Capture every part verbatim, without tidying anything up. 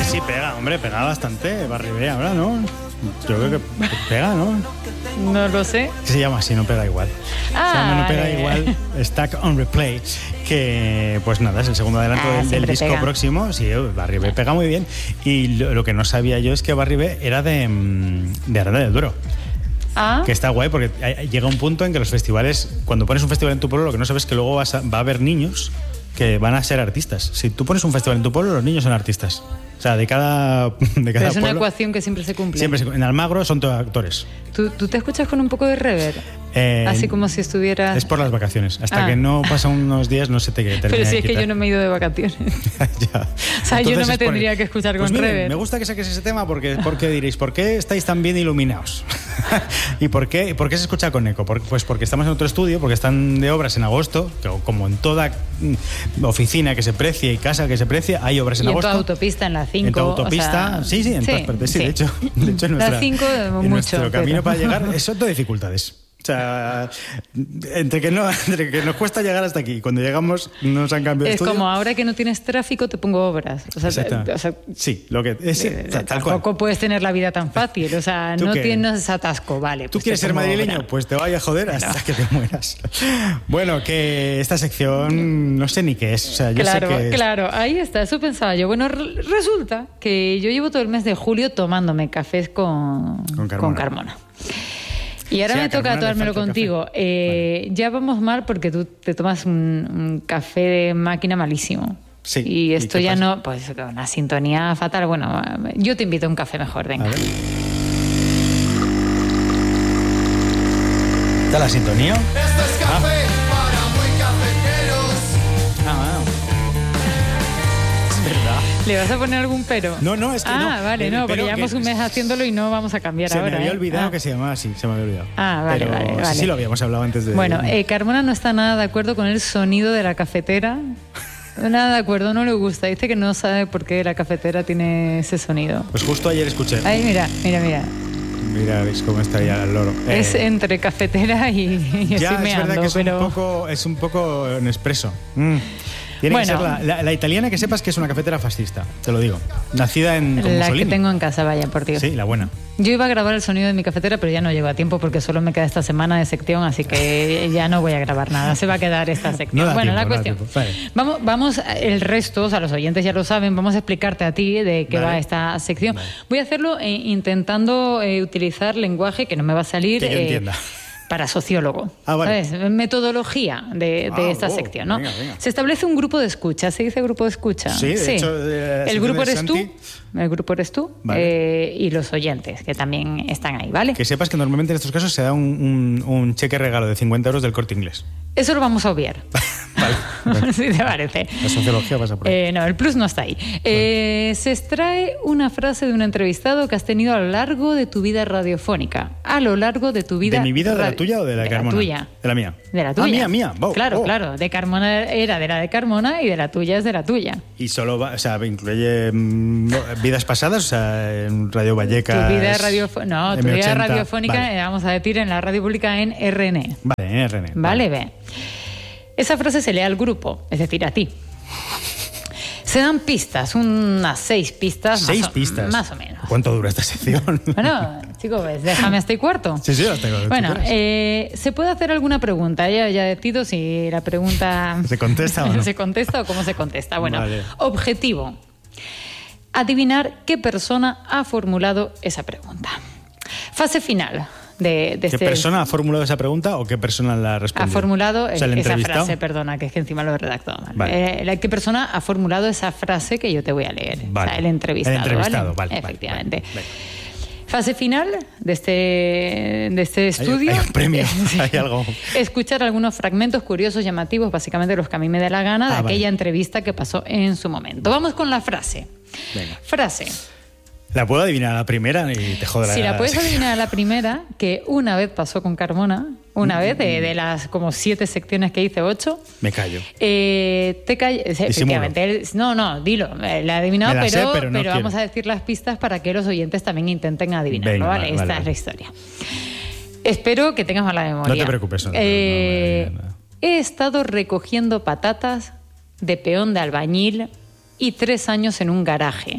sí, pega, hombre, pega bastante. Barry B ahora, ¿no? Yo creo que pega, ¿no? No lo sé. Se llama así, no pega igual. Ah, se llama No pega vale. igual, Stack on Replay. Que, pues nada, es el segundo adelanto Ah, del, del siempre disco pega. próximo. Sí, Barry B pega muy bien. Y lo, lo que no sabía yo es que Barry B era de, mm, de Aranda del Duero. Ah, Que está guay porque hay- llega un punto en que los festivales, cuando pones un festival en tu pueblo, lo que no sabes es que luego vas a- va a haber niños que van a ser artistas. Si tú pones un festival en tu pueblo, los niños son artistas. O sea, de cada, de pero cada es una pueblo. ecuación que siempre se cumple. Siempre se- en Almagro son todos actores. ¿Tú, tú te escuchas con un poco de reverb? Eh, Así como si estuvieras... Es por las vacaciones. Hasta Ah. que no pasan unos días no se te termina Pero si de es que quitar. yo no me he ido de vacaciones. Ya. O sea, yo no Entonces me es por- tendría que escuchar Pues con miren, reverb. me gusta que saques ese tema porque, porque diréis, ¿por qué estáis tan bien iluminados? ¿Y por qué, por qué se escucha con eco? Por- pues porque estamos en otro estudio, porque están de obras en agosto, que como en toda mm, oficina que se precie y casa que se precie, hay obras en Y en tu agosto. autopista, en la cinco. En tu autopista, o sea, sí, sí, en todas partes, sí, de hecho. De hecho en La nuestra, cinco, en mucho, nuestro camino pero- para llegar, eso todo dificultades. O sea, entre que, no, entre que nos cuesta llegar hasta aquí y cuando llegamos nos han cambiado de Es estudio. como ahora que no tienes tráfico, te pongo obras. O sea, Exacto. o sea, Sí, lo que es, eh, tal, tal cual. tampoco puedes tener la vida tan fácil. O sea, ¿Tú no qué? tienes atasco, vale. ¿Tú pues quieres te ser pongo madrileño? obra. Pues te vaya a joder hasta que te mueras. Bueno, que esta sección no sé ni qué es. O sea, yo Claro, sé que es- claro, ahí está, eso pensaba yo. Bueno, re- resulta que yo llevo todo el mes de julio tomándome cafés con, Con Carmona. con Carmona. Y ahora Sí, a me toca Carmona le tomármelo falta el contigo. café. Eh, Ya vamos mal porque tú te tomas un, un café de máquina malísimo. Sí, Y ¿y esto qué ya pasa? no, pues con una sintonía fatal. Bueno, yo te invito a un café mejor, A venga. ver. ¿Está la sintonía? Esto es café para muy cafeteros. Ah, es verdad. ¿Le vas a poner algún pero? No, no, es que ah, no. Ah, vale, El no, porque pero llevamos que- un mes haciéndolo y no vamos a cambiar Se ahora. me había ¿eh? olvidado Ah. que se llamaba así, se me había olvidado. Ah, vale, Pero vale, sí, vale. sí lo habíamos hablado antes de... Bueno, eh, Carmona no está nada de acuerdo con el sonido de la cafetera. Nada de acuerdo, no le gusta. Dice que no sabe por qué la cafetera tiene ese sonido. Pues justo ayer escuché. Ay, mira, mira, mira. Mira, veis cómo está ya el loro. Eh, Es entre cafetera y, y ya, estoy es meando, verdad que es, pero... un poco, es un poco Nespresso. Mm. Tiene Bueno. que ser la, la- la italiana, que sepas que es una cafetera fascista, te lo digo. Nacida en con La que Mussolini. tengo en casa, vaya, por Dios. Sí, la buena. Yo iba a grabar el sonido de mi cafetera, pero ya no llego a tiempo porque solo me queda esta semana de sección, así que ya no voy a grabar nada. Se va a quedar esta sección. No da bueno, tiempo, la no da cuestión. tiempo. Vale. Vamos, vamos, el resto, o sea, los oyentes ya lo saben, vamos a explicarte a ti de qué Vale. va esta sección. Vale. Voy a hacerlo eh, intentando eh, utilizar lenguaje que no me va a salir. Que yo eh, entienda. Para sociólogo. Ah, vale. ¿Sabes? Metodología de, de Ah, esta oh, sección, ¿no? venga, venga. Se establece un grupo de escucha. ¿Se dice grupo de escucha? Sí, de hecho, de la el sección grupo de eres tú. Santi. El grupo eres tú. Vale. eh, y los oyentes, que también están ahí, ¿vale? Que sepas que normalmente en estos casos se da un, un- un cheque regalo de cincuenta euros del Corte Inglés. Eso lo vamos a obviar. Vale. si te parece. La sociología pasa por ahí. Eh, no, el plus no está ahí. Eh, se extrae una frase de un entrevistado que has tenido a lo largo de tu vida radiofónica. A lo largo de tu vida. ¿De mi vida, de la radio- tuya o de la de Carmona? La tuya. De la mía. De la tuya. Ah, mía, mía. Wow, claro, oh. claro. De Carmona era de la de Carmona y de la tuya es de la tuya. Y solo va, o sea, incluye mm, vidas pasadas, o sea, en Radio Vallecas. Tu vida radiofónica. No, tu M vida ochenta. radiofónica, Vale, eh, vamos a decir, en la radio pública en R N E. vale en R N. Vale, ve. Esa frase se lee al grupo, es decir, a ti. Se dan pistas, unas seis pistas. Seis más o, pistas. Más o menos. ¿Cuánto dura esta sección? Bueno, chicos, pues, déjame hasta y cuarto. Sí, sí, las tengo. si Bueno, quieres. eh, se puede hacer alguna pregunta. Ya, ya decido si la pregunta ¿Se contesta o no? se contesta o cómo se contesta. Bueno, Vale. objetivo. Adivinar qué persona ha formulado esa pregunta. Fase final de, de ¿Qué este... persona ha formulado esa pregunta o qué persona la ha Ha respondido? formulado O sea, el esa entrevistado. frase, perdona, que es que encima lo he redactado mal. Vale. Eh, la- ¿Qué persona ha formulado esa frase que yo te voy a leer? Vale. O sea, el entrevistado. El entrevistado, ¿vale? vale, vale, Efectivamente. vale, Fase final de este, de este estudio. hay un premio, Sí. hay algo. Escuchar algunos fragmentos curiosos, llamativos, básicamente los que a mí me dé la gana, de Ah, vale. aquella entrevista que pasó en su momento. Vamos con la frase. Venga. Frase. La puedo adivinar a la primera y te joderá. Si la puedes adivinar a la primera, que una vez pasó con Carmona, una vez de, de las como siete secciones que hice, ocho, Me callo. eh, te calles. Efectivamente. Él- no, no, dilo. eh, La he adivinado, Me la sé, pero, pero no quiero. vamos a decir las pistas para que los oyentes también intenten adivinarlo, Venga, ¿vale? vale, Esta vale, es vale. la historia. Espero que tengas mala memoria. No te preocupes, no te Eh, preocupes, no, no, no. he estado recogiendo patatas de peón de albañil y tres años en un garaje.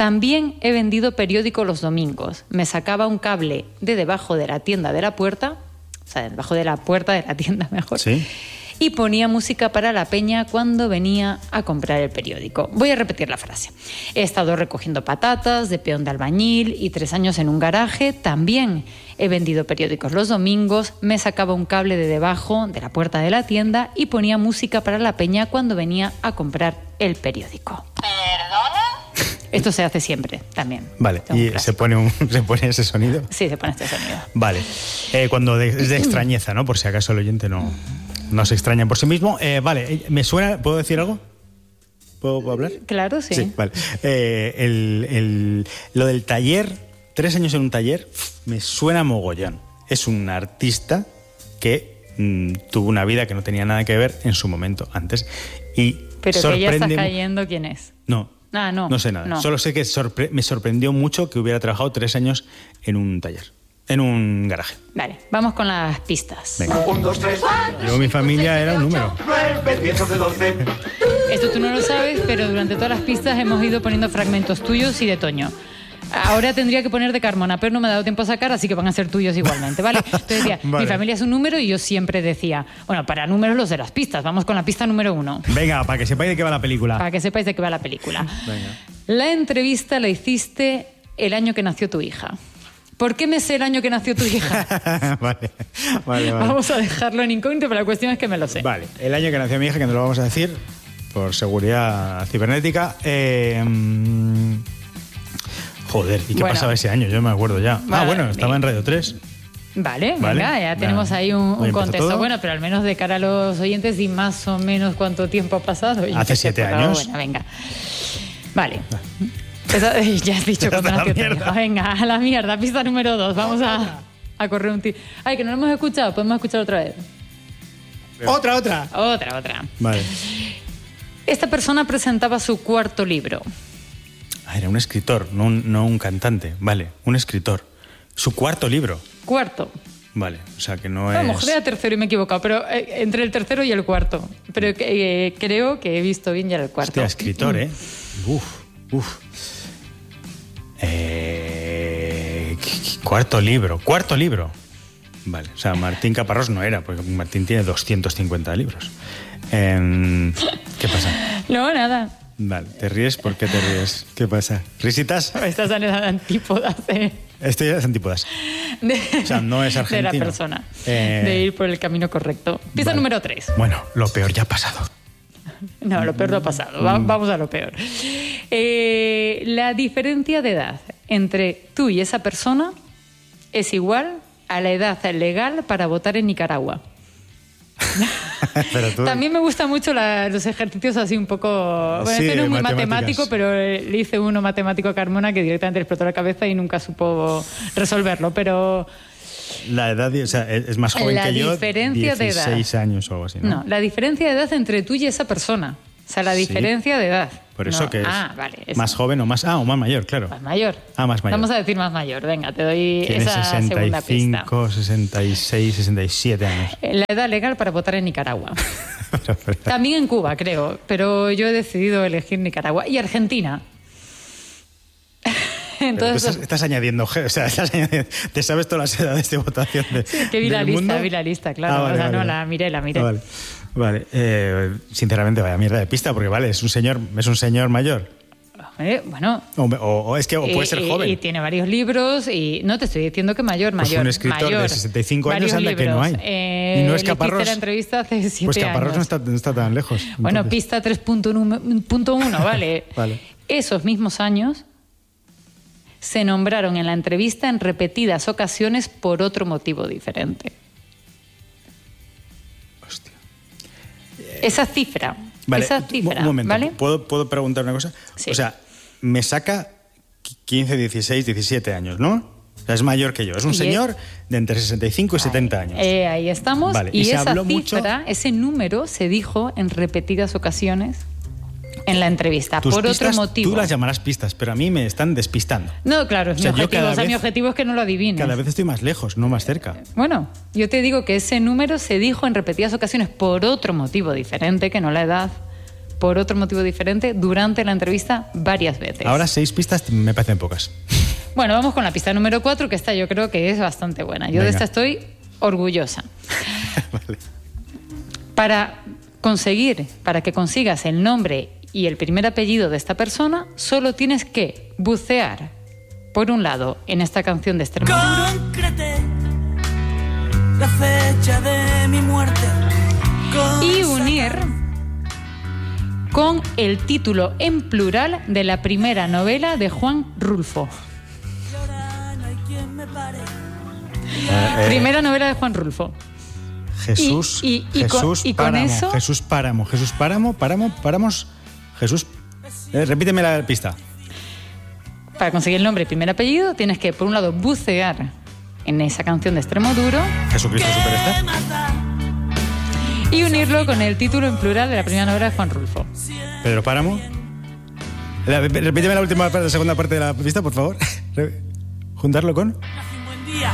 También he vendido periódico los domingos. Me sacaba un cable de debajo de la tienda de la puerta, o sea, debajo de la puerta de la tienda mejor, Sí. y ponía música para la peña cuando venía a comprar el periódico. Voy a repetir la frase. He estado recogiendo patatas, de peón de albañil y tres años en un garaje. También he vendido periódicos los domingos, me sacaba un cable de debajo de la puerta de la tienda y ponía música para la peña cuando venía a comprar el periódico. ¿Perdona? Esto se hace siempre, también. Vale, Esto es un y se clásico. pone, un, se pone ese sonido. Sí, se pone este sonido. Vale. Eh, cuando de- es de extrañeza, ¿no? Por si acaso el oyente no, no se extraña por sí mismo. Eh, vale, eh, ¿me suena? ¿Puedo decir algo? ¿Puedo, puedo hablar? Claro, sí. Sí, vale. Eh, el, el- lo del taller, tres años en un taller, me suena mogollón. Es un artista que mm, tuvo una vida que no tenía nada que ver en su momento antes. Y Pero que ya sorprende estás mu- cayendo, ¿quién es? No. Ah, no. No sé nada. No. Solo sé que sorpre- me sorprendió mucho que hubiera trabajado tres años en un taller, en un garaje. Vale, vamos con las pistas. Venga. Un, dos, tres, Yo, mi familia era un número. nueve, diez, once, doce. Esto tú no lo sabes, pero durante todas las pistas hemos ido poniendo fragmentos tuyos y de Toño. Ahora tendría que poner de Carmona, pero no me ha dado tiempo a sacar, así que van a ser tuyos igualmente, ¿vale? Entonces decía, Vale. mi familia es un número y yo siempre decía, bueno, para números los de las pistas, vamos con la pista número uno, Venga, para que sepáis de qué va la película. para que sepáis de qué va la película. Venga. La entrevista la hiciste el año que nació tu hija. ¿Por qué me sé el año que nació tu hija? vale, vale, vale. Vamos a dejarlo en incógnito, pero la cuestión es que me lo sé. Vale, el año que nació mi hija, que no lo vamos a decir, por seguridad cibernética. Eh, mm, joder, ¿y qué Bueno. pasaba ese año? Yo no me acuerdo ya. Ah, Vale. bueno, estaba en Radio tres. Vale, Vale. venga, ya tenemos Nada. ahí un, un Hoy empezó contexto. todo. Bueno, pero al menos de cara a los oyentes y más o menos cuánto tiempo ha pasado. Yo Hace qué sé, siete pero años. Bueno, venga. Vale. Esa- ya has dicho cuando A la nació tu mierda. hija. Venga, a la mierda. Pista número dos. Vamos a, a correr un tiro. Ay, que no lo hemos escuchado. Podemos escuchar otra vez. Otra, otra. Otra, otra. Vale. Esta persona presentaba su cuarto libro. Ah, era un escritor, no un, no un cantante. Vale, un escritor. Su cuarto libro. Cuarto. Vale, o sea que no A lo es... mejor era tercero y me he equivocado, pero eh, entre el tercero y el cuarto. Pero eh, creo que he visto bien ya el cuarto. Hostia, escritor, ¿eh? Uf, uf. Eh, qu- qu- cuarto libro, cuarto libro. Vale, o sea, Martín Caparrós no era, porque Martín tiene doscientos cincuenta libros. Em, ¿Qué pasa? No, nada. Vale, ¿te ríes? ¿Por qué te ríes? ¿Qué pasa? ¿Risitas? Estas son las antípodas de, Esto ya es antípodas. de- O sea, no es de argentino. la persona. Eh, De ir por el camino correcto. Pista vale. número tres. Bueno, lo peor ya ha pasado. No, lo peor no ha pasado. Va- vamos a lo peor. Eh, la diferencia de edad entre tú y esa persona es igual a la edad legal para votar en Nicaragua. Pero tú- También me gustan mucho la- los ejercicios así un poco... Bueno, Sí, este no de es muy matemáticas. matemático, pero eh, le hice uno matemático a Carmona que directamente le explotó la cabeza y nunca supo resolverlo. Pero La edad, o sea, es es más joven La que yo. diferencia de edad. dieciséis años o algo así, ¿no? no, la diferencia de edad entre tú y esa persona. O sea, la Sí. diferencia de edad. Por eso No. que es Ah, vale. eso. más joven o más... Ah, o más mayor, claro. Más mayor. Ah, más mayor. Vamos a decir más mayor. Venga, te doy Tiene esa sesenta segunda y pista. cinco, sesenta y seis, sesenta y siete años. Eh, La edad legal para votar en Nicaragua. Pero, pero- También en Cuba, creo. Pero yo he decidido elegir Nicaragua. Y Argentina. pero tú Entonces, estás, estás añadiendo... ge- O sea, estás añadiendo- te sabes todas las edades de votación de, que vi la del lista, mundo. vi la lista, claro. Ah, vale, o sea, vale, no, vale. la miré, la miré. Ah, vale, vale. Eh, sinceramente, vaya mierda de pista, porque vale, es un señor, es un señor mayor. Eh, bueno. O, o- o es que o puede y- ser y- joven. Y, tiene varios libros y no te estoy diciendo que mayor, Pues mayor. un escritor de mayor. sesenta y cinco años, Varios anda que no libros. hay. Eh, Y no es le hice Caparrós. la entrevista hace siete Pues Caparrós años. no está, no está tan lejos. Bueno, entonces. pista tres punto uno, ¿vale? Vale. Esos mismos años se nombraron en la entrevista en repetidas ocasiones por otro motivo diferente. Hostia. Esa cifra, Vale, esa un- cifra, un momento. ¿vale? ¿Puedo, ¿Puedo preguntar una cosa? Sí. O sea, me saca quince, dieciséis, diecisiete años, ¿no? O sea, es mayor que yo. Es un Y señor de entre sesenta y cinco y setenta años. Eh, ahí estamos. Vale, y y se esa habló cifra, mucho- ese número se dijo en repetidas ocasiones en la entrevista, Tus por pistas, otro motivo. Tú las llamarás pistas, pero a mí me están despistando. No, claro, es O sea, mi yo objetivo. cada O sea, mi vez- objetivo es que no lo adivines. Cada vez estoy más lejos, no más cerca. Bueno, yo te digo que ese número se dijo en repetidas ocasiones por otro motivo diferente que no la edad por otro motivo diferente durante la entrevista varias veces. Ahora seis pistas me parecen pocas. Bueno, vamos con la pista número cuatro, que esta yo creo que es bastante buena. Yo Venga. de esta estoy orgullosa. Vale. Para conseguir, para que consigas el nombre y el primer apellido de esta persona, solo tienes que bucear, por un lado, en esta canción de Extremadura. Concrete la fecha de mi muerte. Y unir con el título en plural de la primera novela de Juan Rulfo. Eh, Primera novela de Juan Rulfo. Jesús, Y- y- y con- Jesús y con Páramo, eso- Jesús Páramo, Jesús Páramo, Páramo, Páramos, Jesús. Eh, repíteme la pista. Para conseguir el nombre y primer apellido, tienes que, por un lado, bucear en esa canción de Extremoduro Jesucristo Superstar. y unirlo con el título en plural de la primera novela de Juan Rulfo. Pedro Páramo. La- repíteme la última parte, la segunda parte de la pista, por favor. Re- Juntarlo con.